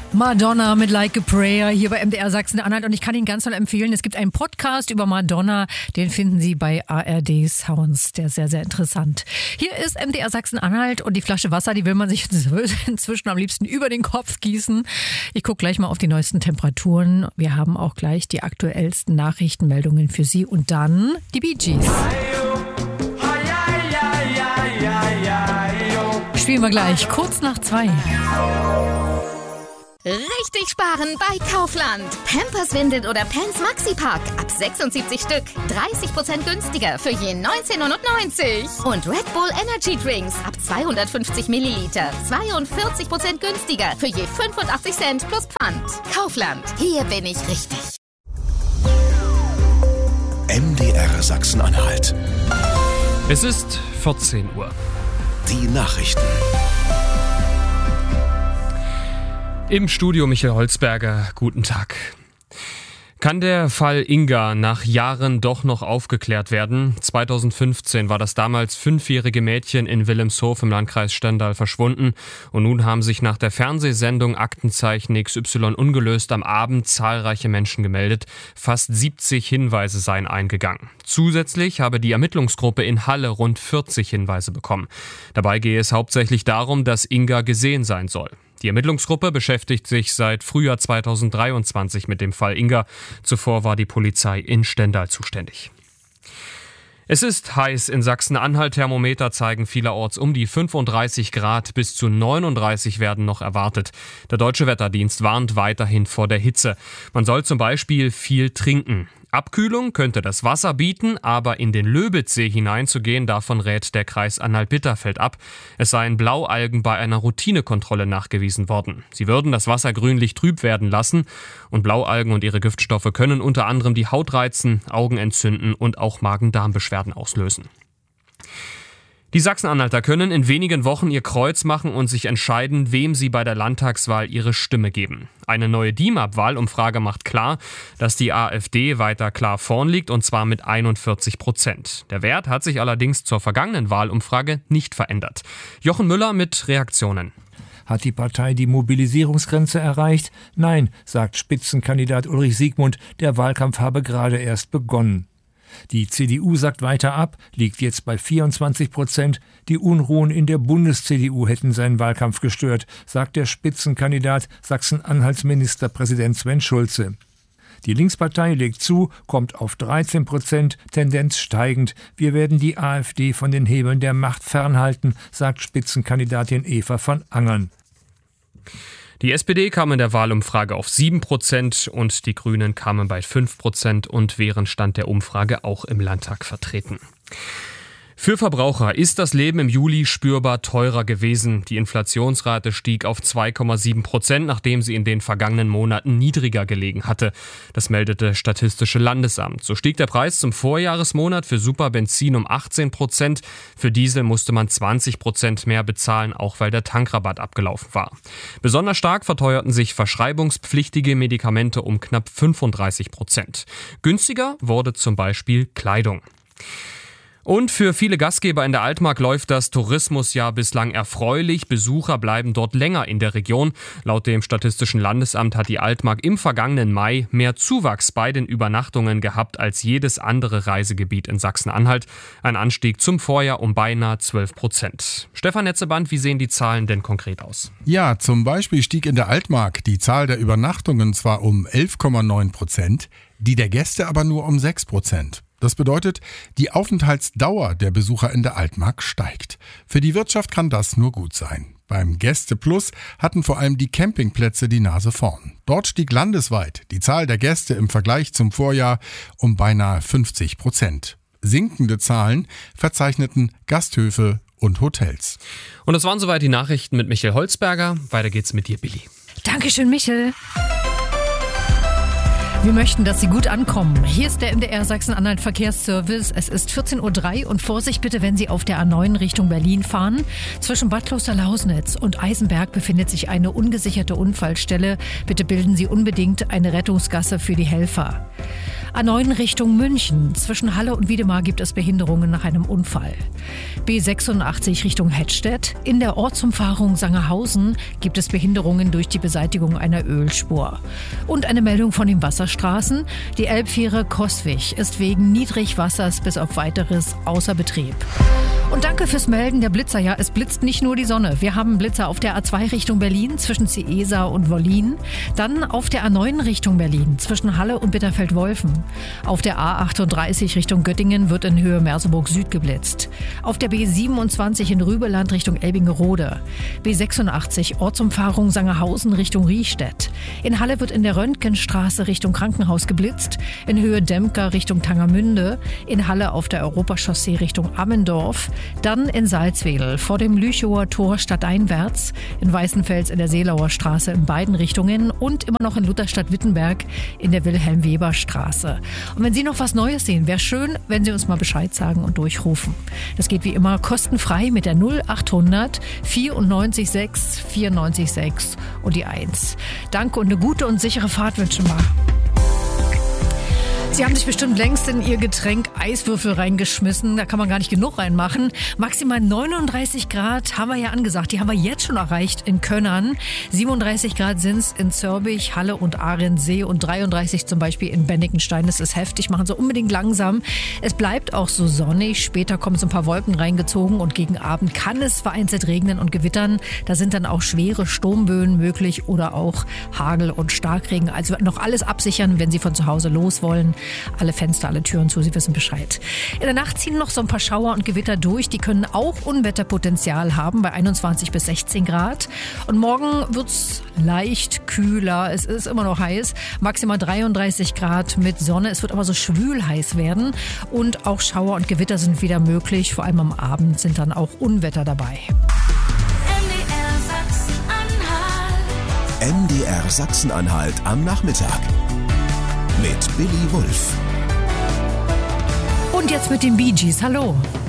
Madonna mit Like a Prayer hier bei MDR Sachsen-Anhalt und ich kann Ihnen ganz toll empfehlen, es gibt einen Podcast über Madonna, den finden Sie bei ARD Sounds, der ist sehr, sehr interessant. Hier ist MDR Sachsen-Anhalt und die Flasche Wasser, die will man sich inzwischen am liebsten über den Kopf gießen. Ich gucke gleich mal auf die neuesten Temperaturen. Wir haben auch gleich die aktuellsten Nachrichtenmeldungen für Sie und dann die Bee Gees. Spielen wir gleich, kurz nach 2. Richtig sparen bei Kaufland. Pampers, Windeln oder Pants Maxi-Pack. Ab 76 Stück. 30% günstiger für je 19,99 €. Und Red Bull Energy Drinks. Ab 250 Milliliter. 42% günstiger für je 85 Cent plus Pfand. Kaufland. Hier bin ich richtig. MDR Sachsen-Anhalt. Es ist 14 Uhr. Die Nachrichten. Im Studio Michael Holzberger, guten Tag. Kann der Fall Inga nach Jahren doch noch aufgeklärt werden? 2015 war das damals 5-jährige Mädchen in Wilhelmshof im Landkreis Stendal verschwunden. Und nun haben sich nach der Fernsehsendung Aktenzeichen XY ungelöst am Abend zahlreiche Menschen gemeldet. Fast 70 Hinweise seien eingegangen. Zusätzlich habe die Ermittlungsgruppe in Halle rund 40 Hinweise bekommen. Dabei gehe es hauptsächlich darum, dass Inga gesehen sein soll. Die Ermittlungsgruppe beschäftigt sich seit Frühjahr 2023 mit dem Fall Inga. Zuvor war die Polizei in Stendal zuständig. Es ist heiß in Sachsen-Anhalt. Thermometer zeigen vielerorts um die 35 Grad. Bis zu 39 werden noch erwartet. Der Deutsche Wetterdienst warnt weiterhin vor der Hitze. Man soll zum Beispiel viel trinken. Abkühlung könnte das Wasser bieten, aber in den Löbitzsee hineinzugehen, davon rät der Kreis Anhalt-Bitterfeld ab. Es seien Blaualgen bei einer Routinekontrolle nachgewiesen worden. Sie würden das Wasser grünlich trüb werden lassen und Blaualgen und ihre Giftstoffe können unter anderem die Haut reizen, Augen entzünden und auch Magen-Darm-Beschwerden auslösen. Die Sachsen-Anhalter können in wenigen Wochen ihr Kreuz machen und sich entscheiden, wem sie bei der Landtagswahl ihre Stimme geben. Eine neue DIMAP-Wahlumfrage macht klar, dass die AfD weiter klar vorn liegt, und zwar mit 41%. Der Wert hat sich allerdings zur vergangenen Wahlumfrage nicht verändert. Jochen Müller mit Reaktionen. Hat die Partei die Mobilisierungsgrenze erreicht? Nein, sagt Spitzenkandidat Ulrich Siegmund, der Wahlkampf habe gerade erst begonnen. Die CDU sagt weiter ab, liegt jetzt bei 24%. Die Unruhen in der Bundes-CDU hätten seinen Wahlkampf gestört, sagt der Spitzenkandidat Sachsen-Anhalts Ministerpräsident Sven Schulze. Die Linkspartei legt zu, kommt auf 13%, Tendenz steigend. Wir werden die AfD von den Hebeln der Macht fernhalten, sagt Spitzenkandidatin Eva von Angern. Die SPD kam in der Wahlumfrage auf 7% und die Grünen kamen bei 5% und wären Stand der Umfrage auch im Landtag vertreten. Für Verbraucher ist das Leben im Juli spürbar teurer gewesen. Die Inflationsrate stieg auf 2,7%, nachdem sie in den vergangenen Monaten niedriger gelegen hatte. Das meldete Statistische Landesamt. So stieg der Preis zum Vorjahresmonat für Superbenzin um 18%. Für Diesel musste man 20% mehr bezahlen, auch weil der Tankrabatt abgelaufen war. Besonders stark verteuerten sich verschreibungspflichtige Medikamente um knapp 35%. Günstiger wurde zum Beispiel Kleidung. Und für viele Gastgeber in der Altmark läuft das Tourismusjahr bislang erfreulich. Besucher bleiben dort länger in der Region. Laut dem Statistischen Landesamt hat die Altmark im vergangenen Mai mehr Zuwachs bei den Übernachtungen gehabt als jedes andere Reisegebiet in Sachsen-Anhalt. Ein Anstieg zum Vorjahr um beinahe 12%. Stefan Netzeband, wie sehen die Zahlen denn konkret aus? Ja, zum Beispiel stieg in der Altmark die Zahl der Übernachtungen zwar um 11,9%, die der Gäste aber nur um 6%. Das bedeutet, die Aufenthaltsdauer der Besucher in der Altmark steigt. Für die Wirtschaft kann das nur gut sein. Beim Gäste Plus hatten vor allem die Campingplätze die Nase vorn. Dort stieg landesweit die Zahl der Gäste im Vergleich zum Vorjahr um beinahe 50%. Sinkende Zahlen verzeichneten Gasthöfe und Hotels. Und das waren soweit die Nachrichten mit Michael Holzberger. Weiter geht's mit dir, Billy. Dankeschön, Michel. Wir möchten, dass Sie gut ankommen. Hier ist der MDR Sachsen-Anhalt Verkehrsservice. Es ist 14:03 Uhr und Vorsicht bitte, wenn Sie auf der A9 Richtung Berlin fahren. Zwischen Bad Kloster-Lausnitz und Eisenberg befindet sich eine ungesicherte Unfallstelle. Bitte bilden Sie unbedingt eine Rettungsgasse für die Helfer. A9 Richtung München. Zwischen Halle und Wiedemar gibt es Behinderungen nach einem Unfall. B86 Richtung Hettstedt. In der Ortsumfahrung Sangerhausen gibt es Behinderungen durch die Beseitigung einer Ölspur. Und eine Meldung von den Wasserstraßen. Die Elbfähre Coswig ist wegen Niedrigwassers bis auf weiteres außer Betrieb. Und danke fürs Melden der Blitzer. Ja, es blitzt nicht nur die Sonne. Wir haben Blitzer auf der A2 Richtung Berlin zwischen Ciesa und Wollin. Dann auf der A9 Richtung Berlin zwischen Halle und Bitterfeld-Wolfen. Auf der A38 Richtung Göttingen wird in Höhe Merseburg Süd geblitzt. Auf der B27 in Rübeland Richtung Elbingerode. B86 Ortsumfahrung Sangerhausen Richtung Riehstedt. In Halle wird in der Röntgenstraße Richtung Krankenhaus geblitzt. In Höhe Demker Richtung Tangermünde. In Halle auf der Europachaussee Richtung Ammendorf. Dann in Salzwedel vor dem Lüchower Tor stadteinwärts, in Weißenfels in der Seelauer Straße in beiden Richtungen und immer noch in Lutherstadt-Wittenberg in der Wilhelm-Weber-Straße. Und wenn Sie noch was Neues sehen, wäre schön, wenn Sie uns mal Bescheid sagen und durchrufen. Das geht wie immer kostenfrei mit der 0800 94 6 94 6 und die 1. Danke und eine gute und sichere Fahrt wünschen wir. Sie haben sich bestimmt längst in Ihr Getränk Eiswürfel reingeschmissen. Da kann man gar nicht genug reinmachen. Maximal 39 Grad haben wir ja angesagt. Die haben wir jetzt schon erreicht in Könnern. 37 Grad sind es in Zörbich, Halle und Ahrensee und 33 zum Beispiel in Bennikenstein. Das ist heftig. Machen Sie unbedingt langsam. Es bleibt auch so sonnig. Später kommen so ein paar Wolken reingezogen und gegen Abend kann es vereinzelt regnen und gewittern. Da sind dann auch schwere Sturmböen möglich oder auch Hagel und Starkregen. Also noch alles absichern, wenn Sie von zu Hause los wollen. Alle Fenster, alle Türen zu, Sie wissen Bescheid. In der Nacht ziehen noch so ein paar Schauer und Gewitter durch. Die können auch Unwetterpotenzial haben bei 21 bis 16 Grad. Und morgen wird's leicht kühler. Es ist immer noch heiß. Maximal 33 Grad mit Sonne. Es wird aber so schwül heiß werden. Und auch Schauer und Gewitter sind wieder möglich. Vor allem am Abend sind dann auch Unwetter dabei. MDR Sachsen-Anhalt am Nachmittag. Mit Billy Wulff. Und jetzt mit den Bee Gees. Hallo.